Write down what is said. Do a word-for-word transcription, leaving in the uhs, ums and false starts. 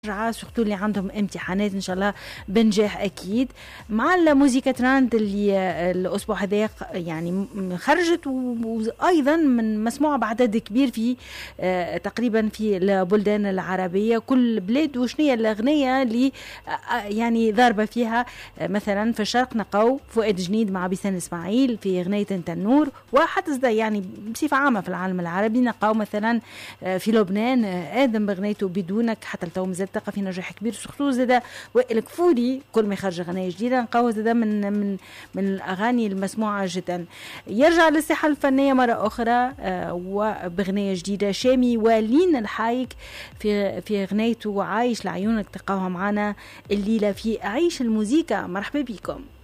سورتو اللي عندهم امتحانات ان شاء الله بنجاح اكيد. مع الموسيقى تراند اللي الاسبوع هذا يعني خرجت وايضا من مسموعه بعدد كبير في تقريبا في البلدان العربيه كل بلاد. وشنية الاغنيه اللي يعني ضاربه فيها؟ مثلا في الشرق نقاو فؤاد جنيد مع بيسان اسماعيل في اغنيه انت النور، وحتى زدا يعني بصفه عامه في العالم العربي نقاو مثلا في لبنان ادم باغنيته بدونك، حتى التو مازال تلقى في نجاح كبير. سورتو زاده وائل كفوري كل ما يخرج اغنيه جديده نلقاو زاده من من من الاغاني المسموعه جدا. يرجع للساحه الفنيه مره اخرى آه وباغنيه جديده شامي ولين الحايك في في اغنيته عايش لعيونك، تلقاوها معنا الليله في عيش الموسيقى. مرحبا بكم.